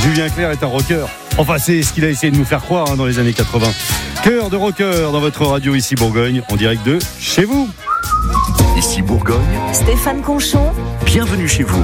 Julien Clerc est un rocker. Enfin, c'est ce qu'il a essayé de nous faire croire dans les années 80. Cœur de rocker dans votre radio ici Bourgogne, en direct de chez vous. Ici Bourgogne, Stéphane Conchon, bienvenue chez vous.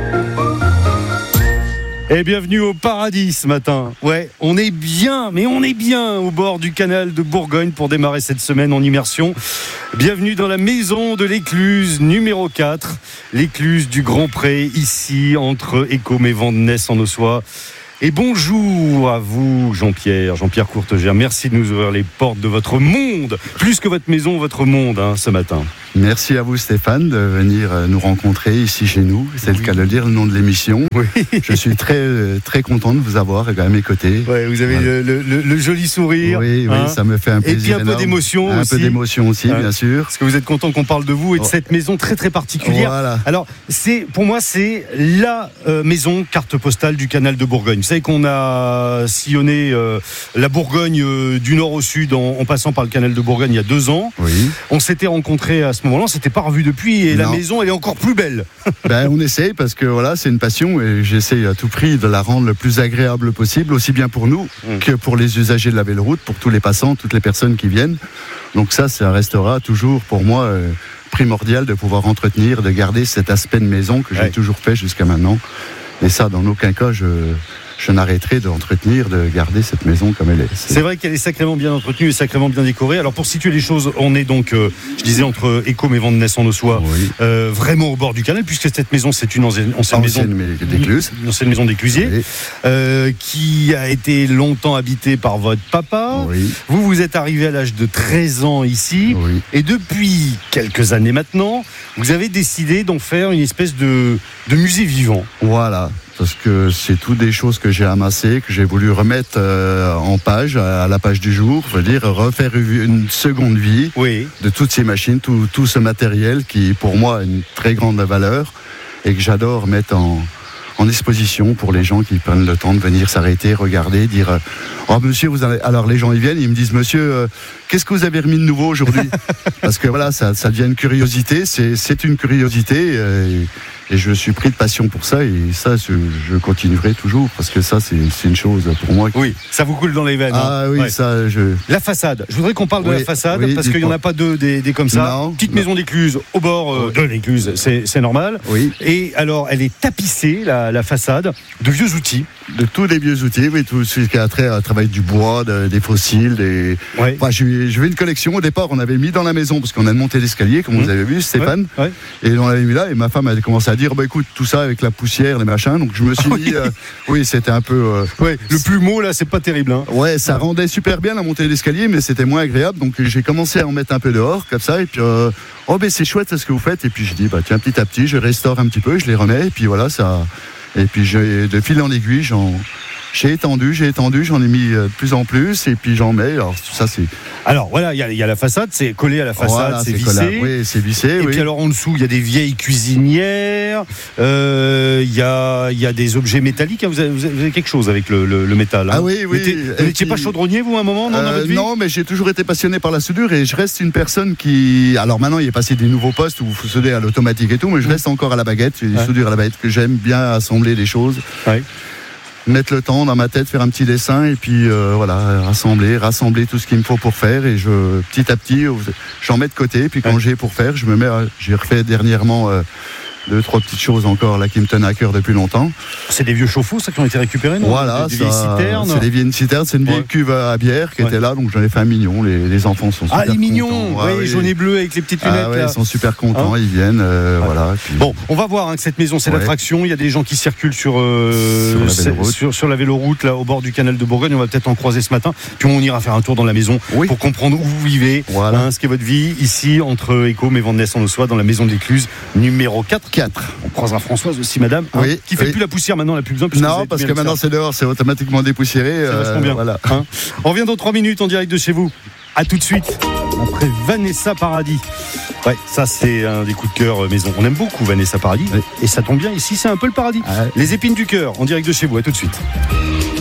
Et bienvenue au paradis ce matin. Ouais, on est bien au bord du canal de Bourgogne pour démarrer cette semaine en immersion. Bienvenue dans la maison de l'écluse numéro 4, l'écluse du Grand Pré, ici entre Écôme et Vandenesse en Ossois. Et bonjour à vous, Jean-Pierre Courtegère. Merci de nous ouvrir les portes de votre monde, plus que votre maison, votre monde, ce matin. Merci à vous, Stéphane, de venir nous rencontrer ici chez nous. C'est le cas de le dire, le nom de l'émission. Oui. Je suis très content de vous avoir à mes côtés. Ouais, vous avez le joli sourire. Oui, ça me fait un plaisir. Et puis un peu d'émotion aussi. Un peu d'émotion aussi, bien sûr. Parce que vous êtes content qu'on parle de vous et de cette maison très très particulière. Voilà. Alors, pour moi, c'est la maison carte postale du canal de Bourgogne. Vous savez qu'on a sillonné la Bourgogne du nord au sud en passant par le canal de Bourgogne il y a 2 ans. Oui. On s'était rencontrés à ce moment-là, on s'était pas revus depuis et la maison elle est encore plus belle. On essaye parce que voilà, c'est une passion et j'essaye à tout prix de la rendre le plus agréable possible, aussi bien pour nous que pour les usagers de la véloroute, pour tous les passants, toutes les personnes qui viennent. Donc ça restera toujours pour moi primordial de pouvoir entretenir, de garder cet aspect de maison que j'ai toujours fait jusqu'à maintenant. Et ça, dans aucun cas, je n'arrêterai d'entretenir, de garder cette maison comme elle est. C'est vrai qu'elle est sacrément bien entretenue et sacrément bien décorée. Alors pour situer les choses, on est donc, je disais, entre Écôme et Vandenesse en Ossois, vraiment au bord du canal, puisque cette maison, c'est une ancienne maison d'écluse. Une ancienne maison d'éclusier, qui a été longtemps habitée par votre papa. Oui. Vous êtes arrivé à l'âge de 13 ans ici, et depuis quelques années maintenant, vous avez décidé d'en faire une espèce de musée vivant. Voilà. Parce que c'est toutes des choses que j'ai amassées, que j'ai voulu remettre en page, à la page du jour, refaire une seconde vie de toutes ces machines, tout ce matériel qui, pour moi, a une très grande valeur et que j'adore mettre en exposition pour les gens qui prennent le temps de venir s'arrêter, regarder, dire « Oh monsieur, alors les gens ils viennent, ils me disent « Monsieur, qu'est-ce que vous avez remis de nouveau aujourd'hui ?» Parce que voilà, ça devient une curiosité, c'est une curiosité et je suis pris de passion pour ça et ça je continuerai toujours parce que ça c'est une chose pour moi. Oui, ça vous coule dans les veines. Ah oui, ça La façade, je voudrais qu'on parle de la façade parce qu'il n'y en a pas des comme ça. Non, petite maison d'écluse au bord de l'écluse, c'est normal. Oui. Et alors elle est tapissée la façade de vieux outils. De tous les vieux outils, tout ce qui a trait à travail du bois, des fossiles, Enfin, je vais une collection. Au départ, on avait mis dans la maison parce qu'on a monté l'escalier, comme vous avez vu, Stéphane. Et on l'avait mis là. Et ma femme a commencé à dire, écoute, tout ça avec la poussière, les machins. Donc je me suis dit, c'était un peu. Le plumeau là, c'est pas terrible. Ça rendait super bien la montée de l'escalier, mais c'était moins agréable. Donc j'ai commencé à en mettre un peu dehors, comme ça. Et puis, c'est chouette ce que vous faites. Et puis je dis, tiens, petit à petit, je restaure un petit peu, je les remets. Et puis voilà, ça. Et puis de fil en aiguille, j'ai étendu, j'en ai mis de plus en plus, et puis j'en mets. Alors tout ça, c'est. Alors voilà, il y a la façade, c'est collé à la façade, c'est vissé. Oui, c'est vissé. Et puis alors en dessous, il y a des vieilles cuisinières. Il y a des objets métalliques. Vous avez quelque chose avec le métal. Ah oui. Vous n'étiez pas chaudronnier vous à un moment dans votre vie ? Non, mais j'ai toujours été passionné par la soudure et je reste une personne qui. Alors maintenant, il est passé des nouveaux postes où vous faut souder à l'automatique et tout, mais je reste encore à la baguette. J'ai des soudures à la baguette que j'aime bien assembler les choses. Mettre le temps dans ma tête, faire un petit dessin et puis rassembler tout ce qu'il me faut pour faire et petit à petit j'en mets de côté et puis quand j'ai pour faire j'ai refait dernièrement 2-3 petites choses encore là qui me tenaient à cœur depuis longtemps. C'est des vieux chauffe-eau ça qui ont été récupérés, non ? Voilà, des vieilles citernes. C'est des vieilles citernes, c'est une vieille cuve à bière qui était là, donc j'en ai fait un mignon. Les enfants sont super contents. Ah, les mignons, jaune et bleu avec les petites lunettes. Ils sont super contents, ils viennent, voilà. Puis... Bon, on va voir que cette maison, c'est l'attraction. Il y a des gens qui circulent sur la véloroute là au bord du canal de Bourgogne. On va peut-être en croiser ce matin. Puis on ira faire un tour dans la maison pour comprendre où vous vivez, ce qu'est votre vie ici entre Écôme et Vandenesse en Ossois dans la maison de l'écluse numéro 4. On croisera Françoise aussi, madame, qui fait plus la poussière maintenant, elle n'a plus besoin. Non, parce que maintenant c'est dehors, c'est automatiquement dépoussiéré. C'est vachement bien. Voilà. On revient dans 3 minutes en direct de chez vous. A tout de suite. Après Vanessa Paradis. Ça c'est un des coups de cœur maison. On aime beaucoup Vanessa Paradis. Et ça tombe bien, ici c'est un peu le paradis. Les épines du cœur en direct de chez vous. A tout de suite.